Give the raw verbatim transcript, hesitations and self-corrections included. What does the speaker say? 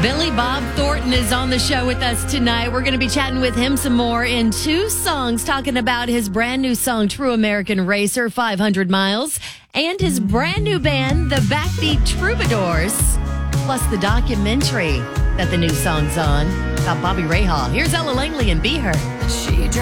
Billy Bob Thornton is on the show with us tonight. We're going to be chatting with him some more in two songs, talking about his brand new song, True American Racer, five hundred miles, and his brand new band, the Backbeat Troubadours, plus the documentary that the new song's on about Bobby Rahal. Here's Ella Langley and Be Her. She